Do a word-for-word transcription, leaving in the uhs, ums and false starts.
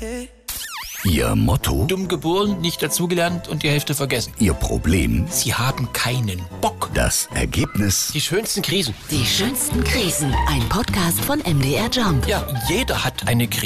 Ihr Motto? Dumm geboren, nicht dazugelernt und die Hälfte vergessen. Ihr Problem? Sie haben keinen Bock. Das Ergebnis? Die schönsten Krisen. Die schönsten Krisen. Ein Podcast von M D R Jump. Ja, jeder hat eine Krise.